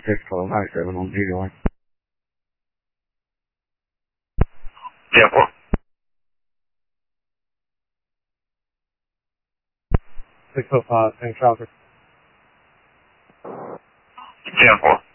61297 on G line. 10-4. 605, same traffic. 10-4.